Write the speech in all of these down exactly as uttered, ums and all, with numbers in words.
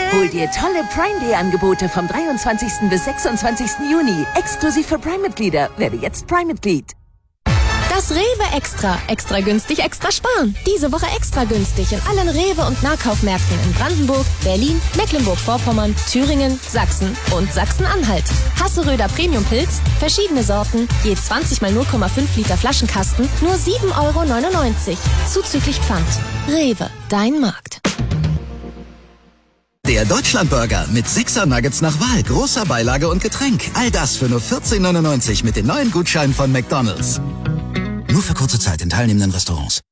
Hol dir tolle Prime Day Angebote vom dreiundzwanzigsten bis sechsundzwanzigsten Juni. Exklusiv für Prime-Mitglieder. Werde jetzt Prime-Mitglied. Das Rewe Extra. Extra günstig, extra sparen. Diese Woche extra günstig in allen Rewe- und Nahkaufmärkten in Brandenburg, Berlin, Mecklenburg-Vorpommern, Thüringen, Sachsen und Sachsen-Anhalt. Hasseröder Premium-Pilz, verschiedene Sorten, je zwanzig mal null Komma fünf Liter Flaschenkasten, nur sieben Euro neunundneunzig. Zuzüglich Pfand. Rewe, dein Markt. Der Deutschlandburger mit Sixer Nuggets nach Wahl, großer Beilage und Getränk. All das für nur vierzehn neunundneunzig mit den neuen Gutscheinen von McDonald's. Nur für kurze Zeit in teilnehmenden Restaurants.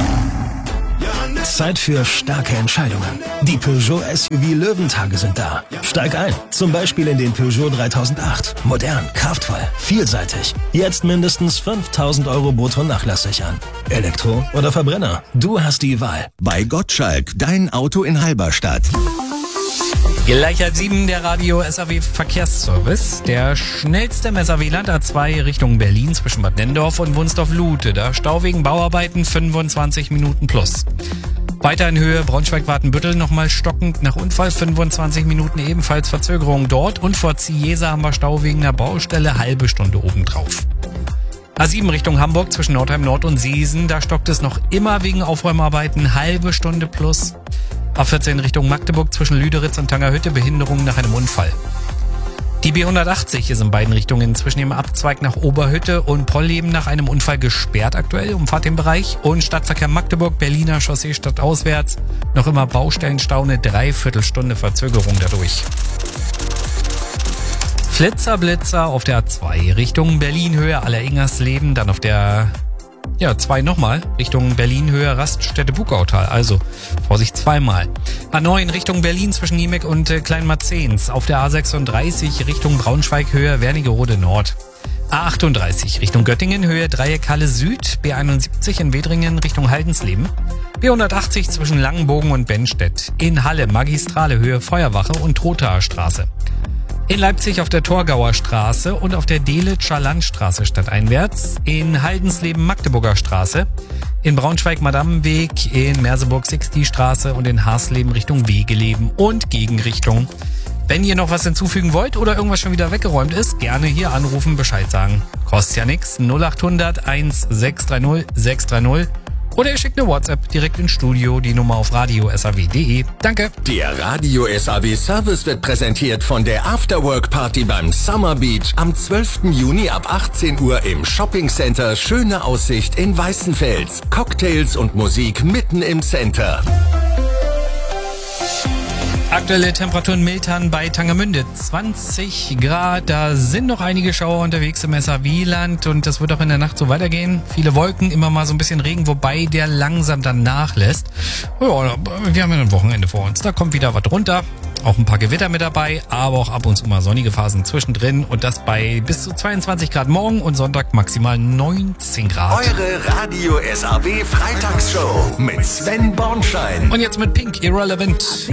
Zeit für starke Entscheidungen. Die Peugeot S U V Löwentage sind da. Steig ein, zum Beispiel in den Peugeot dreitausendacht. Modern, kraftvoll, vielseitig. Jetzt mindestens fünftausend Euro brutto nachlasssichern. Elektro oder Verbrenner, du hast die Wahl. Bei Gottschalk, dein Auto in Halberstadt. Gleich halb sieben der Radio S A W Verkehrsservice. Der schnellste im S A W-Land A zwei Richtung Berlin zwischen Bad Nennendorf und Wunsdorf-Lute. Da Stau wegen Bauarbeiten fünfundzwanzig Minuten plus. Weiter in Höhe Braunschweig-Wartenbüttel nochmal stockend nach Unfall fünfundzwanzig Minuten ebenfalls Verzögerung dort. Und vor Ziesa haben wir Stau wegen einer Baustelle halbe Stunde obendrauf. A sieben Richtung Hamburg zwischen Nordheim Nord und Seesen. Da stockt es noch immer wegen Aufräumarbeiten halbe Stunde plus. A vierzehn Richtung Magdeburg zwischen Lüderitz und Tangerhütte Behinderung nach einem Unfall. Die B hundertachtzig ist in beiden Richtungen zwischen dem Abzweig nach Oberhütte und Polleben nach einem Unfall gesperrt aktuell, umfahrt den Bereich. Und Stadtverkehr Magdeburg, Berliner Chaussee stadtauswärts, noch immer Baustellenstau, eine Dreiviertelstunde Verzögerung dadurch. Flitzer, Blitzer auf der A zwei Richtung Berlin Höhe Alleringersleben, dann auf der Ja, zwei nochmal, Richtung Berlin, Höhe Raststätte Bugautal, also Vorsicht zweimal. A neun Richtung Berlin zwischen Niemeck und äh, Kleinmarzens, auf der A sechsunddreißig Richtung Braunschweig, Höhe Wernigerode Nord. A achtunddreißig Richtung Göttingen, Höhe Dreieck Halle Süd, B einundsiebzig in Wedringen Richtung Haldensleben. B hundertachtzig zwischen Langenbogen und Bennstedt. In Halle Magistrale Höhe Feuerwache und Trothaer Straße. In Leipzig auf der Torgauer Straße und auf der Delitscher Landstraße stadteinwärts. In Haldensleben Magdeburger Straße. In Braunschweig Madammenweg, in Merseburg Sixty Straße und in Harsleben Richtung Wegeleben und Gegenrichtung. Wenn ihr noch was hinzufügen wollt oder irgendwas schon wieder weggeräumt ist, gerne hier anrufen, Bescheid sagen. Kostet ja nix. null acht hundert eins sechs drei null sechs drei null. Oder ihr schickt eine WhatsApp direkt ins Studio, die Nummer auf radio s a w punkt de. Danke. Der Radio S A W Service wird präsentiert von der Afterwork Party beim Summer Beach am zwölften Juni ab achtzehn Uhr im Shopping Center Schöne Aussicht in Weißenfels. Cocktails und Musik mitten im Center. Aktuelle Temperaturen Miltern bei Tangermünde zwanzig Grad. Da sind noch einige Schauer unterwegs im S A W-Land und das wird auch in der Nacht so weitergehen. Viele Wolken, immer mal so ein bisschen Regen, wobei der langsam dann nachlässt. Ja, wir haben ja ein Wochenende vor uns. Da kommt wieder was runter. Auch ein paar Gewitter mit dabei, aber auch ab und zu mal sonnige Phasen zwischendrin und das bei bis zu zweiundzwanzig Grad morgen und Sonntag maximal neunzehn Grad. Eure Radio S A W Freitagsshow mit Sven Bornschein. Und jetzt mit Pink Irrelevant.